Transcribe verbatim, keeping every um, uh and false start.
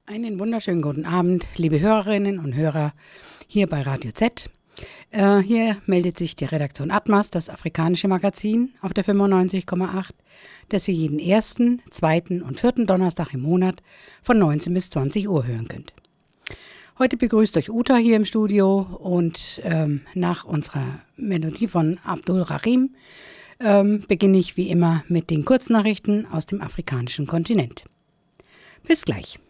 Einen wunderschönen guten Abend, liebe Hörerinnen und Hörer hier bei Radio Z. Äh, hier meldet sich die Redaktion Atmas, das afrikanische Magazin auf der fünfundneunzig Komma acht, das ihr jeden ersten, zweiten und vierten Donnerstag im Monat von neunzehn bis zwanzig Uhr hören könnt. Heute begrüßt euch Uta hier im Studio und ähm, nach unserer Melodie von Abdul Rahim ähm, beginne ich wie immer mit den Kurznachrichten aus dem afrikanischen Kontinent. Bis gleich.